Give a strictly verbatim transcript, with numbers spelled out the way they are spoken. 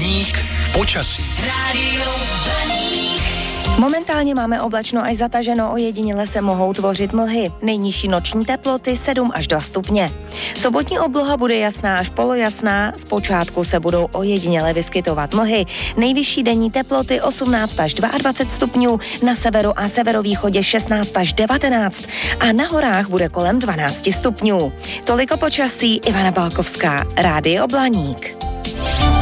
Blaník počasí. Rádio Blaník. Momentálně máme oblačno až zataženo, ojediněle se mohou tvořit mlhy. Nejnižší noční teploty sedm až dva stupně. Sobotní obloha bude jasná až polojasná, zpočátku se budou ojediněle vyskytovat mlhy. Nejvyšší denní teploty osmnáct až dvacet dva stupňů, na severu a severovýchodě šestnáct až devatenáct a na horách bude kolem dvanáct stupňů. Toliko počasí, Ivana Balkovská, Rádio Blaník.